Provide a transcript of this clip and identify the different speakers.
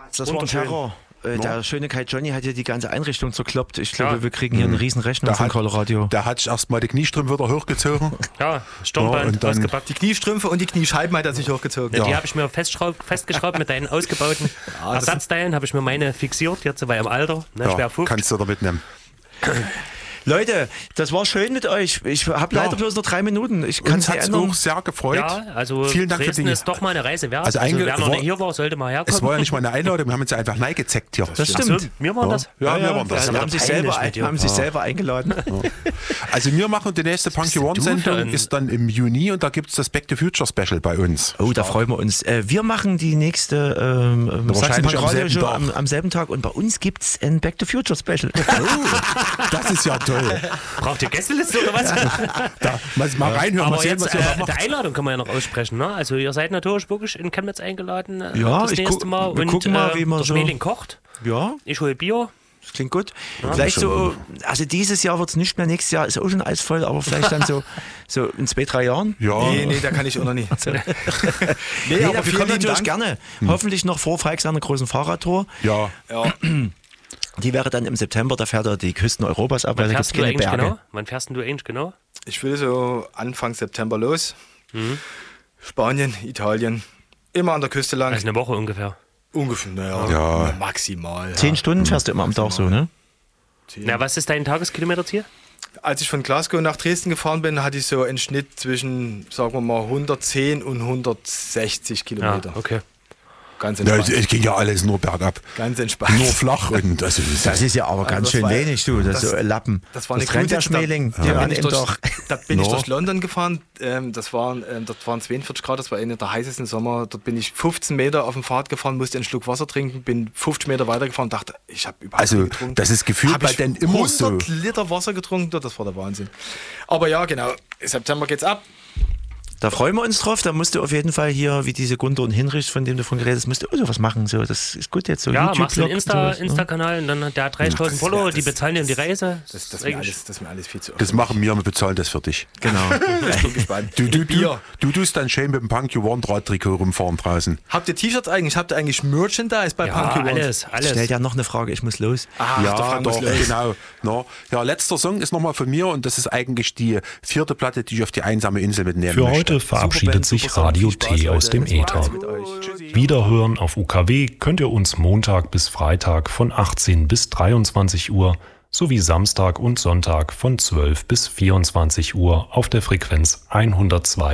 Speaker 1: Das war ein Terror. Der schöne Kai Johnny hat ja die ganze Einrichtung zerkloppt. Ich glaube, wir kriegen hier eine riesen Rechnung von Coloradio.
Speaker 2: Da hat sich erstmal die Kniestrümpfe wieder hochgezogen.
Speaker 3: Ja, Sturmband ausgepackt.
Speaker 4: Die Kniestrümpfe und die Kniescheiben hat er sich hochgezogen.
Speaker 3: Ja. Die habe ich mir festgeschraubt mit deinen ausgebauten Ersatzteilen. Habe ich mir meine fixiert, jetzt weil im Alter. Ne,
Speaker 2: Ja,
Speaker 3: schwer 50.
Speaker 2: kannst du da mitnehmen.
Speaker 1: Leute, das war schön mit euch. Ich habe leider bloß noch 3 Minuten. Ich kann es
Speaker 2: Uns hat es auch sehr gefreut.
Speaker 3: Ja, also
Speaker 2: vielen Dank
Speaker 3: Dresden
Speaker 2: für die.
Speaker 3: ist doch mal eine Reise wert.
Speaker 2: Also
Speaker 3: wer noch nicht hier war, sollte mal herkommen.
Speaker 2: Es war ja nicht mal eine Einladung, wir haben uns ja einfach neigezeckt hier.
Speaker 1: Das stimmt.
Speaker 3: So, wir waren das?
Speaker 2: Ja, wir waren das.
Speaker 1: Die haben sich selber eingeladen.
Speaker 2: Also wir machen die nächste Punky One-Sendung ist dann im Juni und da gibt es das Back to Future Special bei uns.
Speaker 1: Oh, da freuen wir uns. Wir machen die nächste
Speaker 2: wahrscheinlich
Speaker 1: am selben Tag und bei uns gibt es ein Back to Future Special.
Speaker 2: Oh, das ist ja toll.
Speaker 3: Braucht ihr Gästeliste oder was?
Speaker 2: Mal reinhören,
Speaker 3: Aber
Speaker 2: mal sehen,
Speaker 3: jetzt,
Speaker 2: was ihr da macht.
Speaker 3: der Einladung kann man ja noch aussprechen. Ne? Also ihr seid natürlich wirklich in Chemnitz eingeladen das nächste Mal.
Speaker 1: Wir gucken mal, wie man
Speaker 3: der
Speaker 1: so...
Speaker 3: Schmeling kocht.
Speaker 1: Ja,
Speaker 3: Ich hole Bier.
Speaker 1: das klingt gut.
Speaker 3: Ja,
Speaker 1: vielleicht so, also dieses Jahr wird es nicht mehr, nächstes Jahr ist auch schon alles voll, aber vielleicht dann so in 2-3 Jahren.
Speaker 2: Ja.
Speaker 4: Nee, da kann ich auch noch nicht.
Speaker 1: Nee, aber wir
Speaker 4: vielen
Speaker 1: kommen natürlich
Speaker 4: lieben Dank.
Speaker 1: gerne. Hoffentlich noch vor Falks an der großen Fahrradtour.
Speaker 2: Ja.
Speaker 1: Die wäre dann im September, da fährt er die Küsten Europas ab, weil da gibt es keine Berge.
Speaker 3: Genau? Wann fährst du eigentlich genau?
Speaker 4: Ich will so Anfang September los. Spanien, Italien. Immer an der Küste lang.
Speaker 3: Also eine Woche ungefähr.
Speaker 4: Ungefähr,
Speaker 2: Ja.
Speaker 4: maximal.
Speaker 1: 10 Stunden fährst du immer am Tag so, ne?
Speaker 3: Na, was ist dein Tageskilometerziel?
Speaker 4: Als ich von Glasgow nach Dresden gefahren bin, hatte ich so einen Schnitt zwischen, sagen wir mal, 110 und 160 Kilometer.
Speaker 3: Okay.
Speaker 4: Ganz
Speaker 2: Ja,
Speaker 4: entspannt.
Speaker 2: es ging ja alles nur bergab.
Speaker 4: Ganz entspannt.
Speaker 2: Nur flach und das ist
Speaker 1: ja aber ganz
Speaker 4: das
Speaker 1: schön
Speaker 4: war-
Speaker 1: wenig, du. Das
Speaker 4: das-
Speaker 1: ist so Lappen.
Speaker 4: Das war eine
Speaker 1: rennt der
Speaker 4: gute-
Speaker 1: Schmeling.
Speaker 4: Da
Speaker 1: Ja,
Speaker 4: bin ich
Speaker 1: doch.
Speaker 4: durch London gefahren. Das waren 42 Grad, das war einer der heißesten Sommer. Dort bin ich 15 Meter auf dem Fahrrad gefahren, musste einen Schluck Wasser trinken, bin 50 Meter weitergefahren und dachte, ich habe überhaupt
Speaker 2: Also,
Speaker 4: nicht getrunken.
Speaker 2: das ist gefühlt
Speaker 4: Hab
Speaker 2: bei
Speaker 4: ich
Speaker 2: denen immer so.
Speaker 4: 100 Liter Wasser getrunken, das war der Wahnsinn. Aber ja, genau, im September geht's ab.
Speaker 1: Da freuen wir uns drauf. Da musst du auf jeden Fall hier, wie diese Gunter und Hinrich, von dem du von geredet hast, musst du auch sowas machen. So, das ist gut jetzt so.
Speaker 3: Ja, machst du einen
Speaker 1: YouTube-Blog und sowas, ne?
Speaker 3: Insta-Kanal und dann hat der 30.000 Follower, die bezahlen dir die Reise.
Speaker 4: Das ist mir alles viel zu
Speaker 2: Das machen wir bezahlen das für dich.
Speaker 1: Genau.
Speaker 4: Ich bin gespannt.
Speaker 2: Du tust dann schön mit dem Punky One Drahttrikot rumfahren draußen.
Speaker 4: Habt ihr T-Shirts eigentlich? Habt ihr eigentlich Merchandise bei
Speaker 3: Ja,
Speaker 4: Punky One?
Speaker 3: alles.
Speaker 1: Stellt ja noch eine Frage, ich muss los.
Speaker 4: Ach, der Frank muss los.
Speaker 2: genau. No. Ja, letzter Song ist nochmal von mir und das ist eigentlich die 4. Platte, die ich auf die einsame Insel mitnehmen
Speaker 5: Für
Speaker 2: möchte.
Speaker 5: heute verabschiedet sich
Speaker 4: super Song,
Speaker 5: Radio
Speaker 4: viel Spaß,
Speaker 5: T aus
Speaker 4: Leute.
Speaker 5: dem
Speaker 4: Es war
Speaker 5: Äther.
Speaker 4: alles mit euch.
Speaker 5: Wiederhören auf UKW könnt ihr uns Montag bis Freitag von 18 bis 23 Uhr sowie Samstag und Sonntag von 12 bis 24 Uhr auf der Frequenz 102,6